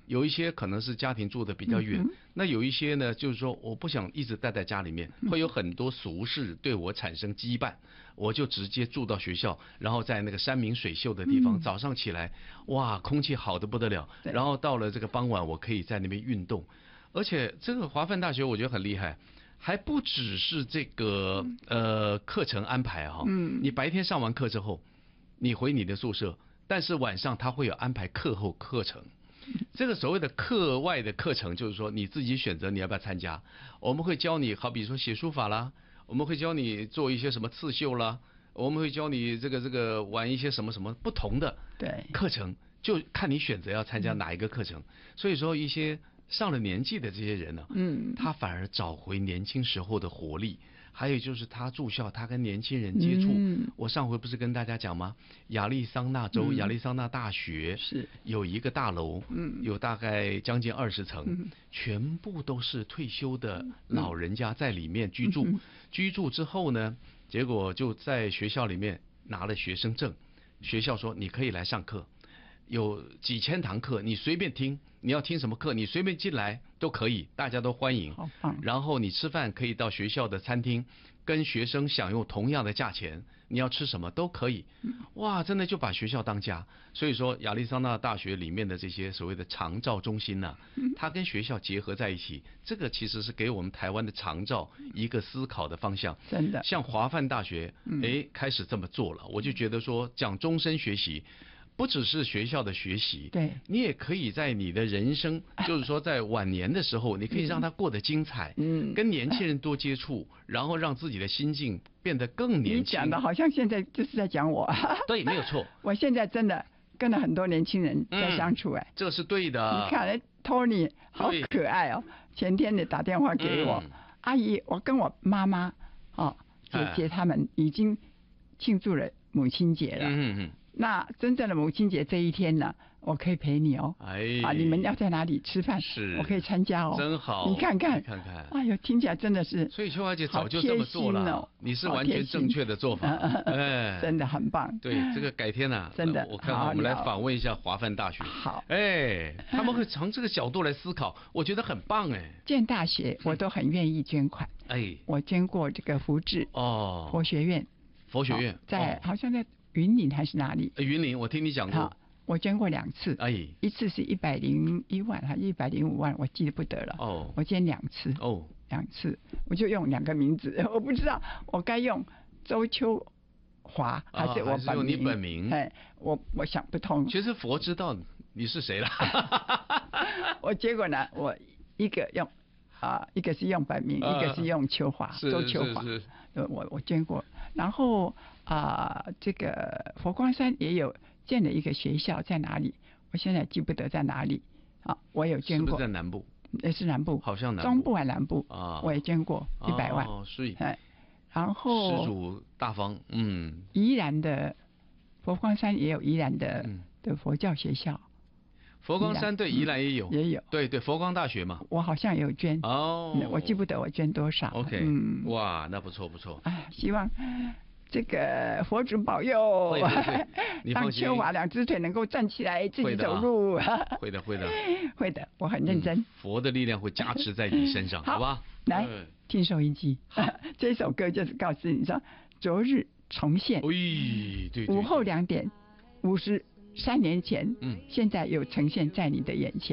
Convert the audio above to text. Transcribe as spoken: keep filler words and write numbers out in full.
有一些可能是家庭住的比较远，嗯、那有一些呢，就是说我不想一直待在家里面，会有很多俗事对我产生羁绊，我就直接住到学校，然后在那个山明水秀的地方，嗯、早上起来，哇，空气好得不得了，然后到了这个傍晚，我可以在那边运动，而且这个华梵大学我觉得很厉害。还不只是这个呃课程安排哈、哦，嗯，你白天上完课之后，你回你的宿舍，但是晚上他会有安排课后课程。这个所谓的课外的课程，就是说你自己选择你要不要参加。我们会教你，好比说写书法啦，我们会教你做一些什么刺绣啦，我们会教你这个这个玩一些什么什么不同的课程，就看你选择要参加哪一个课程。所以说一些。上了年纪的这些人呢、啊，嗯，他反而找回年轻时候的活力。还有就是他住校，他跟年轻人接触。嗯、我上回不是跟大家讲吗？亚利桑那州、嗯、亚利桑那大学是有一个大楼，嗯，有大概将近二十层，嗯、全部都是退休的老人家在里面居住。嗯、居住之后呢，结果就在学校里面拿了学生证，学校说你可以来上课。有几千堂课，你随便听，你要听什么课，你随便进来都可以，大家都欢迎。好棒！然后你吃饭可以到学校的餐厅，跟学生享用同样的价钱，你要吃什么都可以。哇，真的就把学校当家。所以说，亚利桑那大学里面的这些所谓的长照中心呢、啊，它跟学校结合在一起，这个其实是给我们台湾的长照一个思考的方向。真的，像华梵大学，哎，开始这么做了，我就觉得说讲终身学习。不只是学校的学习，对，你也可以在你的人生，就是说在晚年的时候，你可以让他过得精彩，嗯，跟年轻人多接触，然后让自己的心境变得更年轻。你讲的好像现在就是在讲我。对，没有错。我现在真的跟了很多年轻人在相处，哎、嗯，这是对的。你看 ，Tony 好可爱哦，前天你打电话给我，嗯、阿姨，我跟我妈妈，哦，姐姐他们已经庆祝了母亲节了。嗯嗯。那真正的母亲节这一天呢，我可以陪你哦。哎，啊，你们要在哪里吃饭？是，我可以参加哦。真好，你看看，你看看，哎呦，听起来真的是。所以秋华姐早就这么做了，哦、你是完全正确的做法，哎，真的很棒。对，这个改天呢、啊，真的，我看看我们来访问一下华梵大学。好，哎，他们会从这个角度来思考，我觉得很棒哎。建大学我都很愿意捐款，哎，我捐过这个福智哦，佛学院，佛学院在好像在。云林还是哪里？云林，我听你讲过。我捐过两次，哎，一次是一百零一万，还一百零五万，我记得不得了。哦，我捐两次。哦，两次，我就用两个名字，我不知道我该用周秋华还是我本名。啊、还是用你本名？哎，我我想不通。其实佛知道你是谁了。我结果呢，我一个用啊、呃，一个是用本名，呃、一个是用秋华，周秋华。是是是。我我捐过，然后啊、呃，这个佛光山也有建了一个学校，在哪里？我现在记不得在哪里啊。我有捐过，是不是在南部？也是南部，好像南部中部还南部啊。我也捐过一百万，哦，所以哎，然后施主大方，嗯，宜兰的佛光山也有宜兰的、嗯、的佛教学校。佛光山对宜兰也有，也有，对对，佛光大学嘛，我好像也有捐哦，我记不得我捐多少。OK， 嗯，哇，那不错不错。哎，希望这个佛祖保佑，会会你让秋华两只腿能够站起来自己走路。会的会的会的，我很认真、嗯。佛的力量会加持在你身上，好吧？来、嗯、听收音机，这首歌就是告诉你说，昨日重现，哎，对对，午后两点五十。三年前，嗯，现在又呈现在你的眼前。